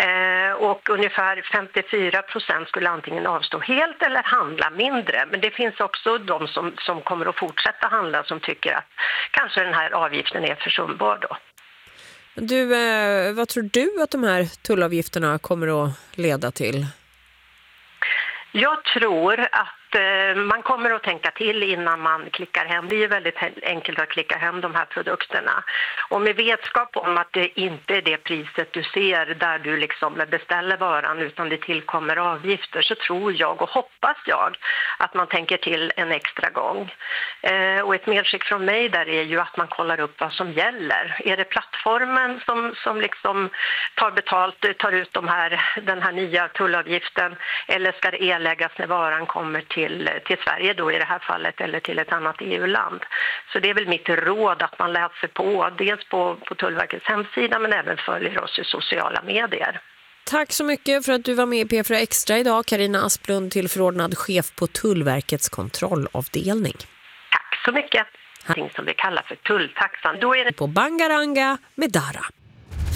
Och ungefär 54% skulle antingen avstå helt eller handla mindre. Men det finns också de som kommer att fortsätta handla som tycker att kanske den här avgiften är försumbar då. Du, vad tror du att de här tullavgifterna kommer att leda till? Jag tror att man kommer att tänka till innan man klickar hem. Det är ju väldigt enkelt att klicka hem de här produkterna. Och med vetskap om att det inte är det priset du ser där du liksom beställer varan utan det tillkommer avgifter, så tror jag och hoppas jag att man tänker till en extra gång. Och ett medskick från mig där är ju att man kollar upp vad som gäller. Är det plattformen som liksom tar ut den här nya tullavgiften, eller ska det erläggas när varan kommer till Sverige då i det här fallet, eller till ett annat EU-land. Så det är väl mitt råd att man läser på, dels på Tullverkets hemsida men även följer oss i sociala medier. Tack så mycket för att du var med i P4 Extra idag, Carina Asplund, tillförordnad chef på Tullverkets kontrollavdelning. Tack så mycket. Någonting som vi kallar för tulltaxan. Då är det på Bangaranga med Dara.